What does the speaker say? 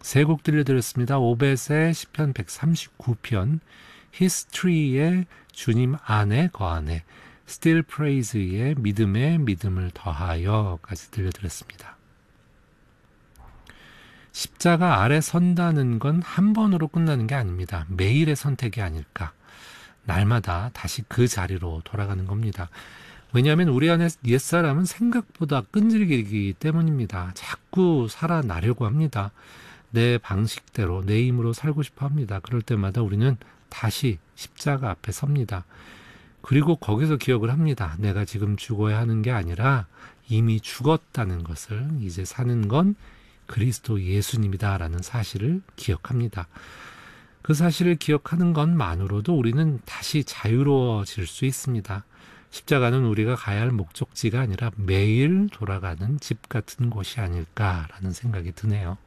세 곡 들려드렸습니다. 오벳의 시편 139편, 히스토리의 주님 안에 거하네, Still Praise의 믿음에 믿음을 더하여까지 들려드렸습니다. 십자가 아래 선다는 건 한 번으로 끝나는 게 아닙니다. 매일의 선택이 아닐까. 날마다 다시 그 자리로 돌아가는 겁니다. 왜냐하면 우리 안에 옛사람은 생각보다 끈질기기 때문입니다. 자꾸 살아나려고 합니다. 내 방식대로 내 힘으로 살고 싶어 합니다. 그럴 때마다 우리는 다시 십자가 앞에 섭니다. 그리고 거기서 기억을 합니다. 내가 지금 죽어야 하는 게 아니라 이미 죽었다는 것을, 이제 사는 건 그리스도 예수님이다라는 사실을 기억합니다. 그 사실을 기억하는 것만으로도 우리는 다시 자유로워질 수 있습니다. 십자가는 우리가 가야 할 목적지가 아니라 매일 돌아가는 집 같은 곳이 아닐까라는 생각이 드네요.